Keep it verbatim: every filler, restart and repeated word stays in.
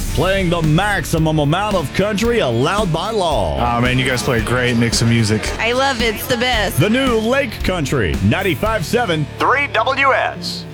playing the maximum amount of country allowed by law. Oh, man, you guys play a great mix of music. I love it. It's the best. The new Lake Country, ninety-five point seven, three W S.